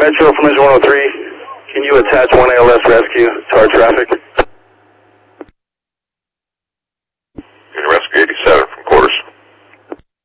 Metro from engine 103, can you attach 1 ALS rescue to our traffic?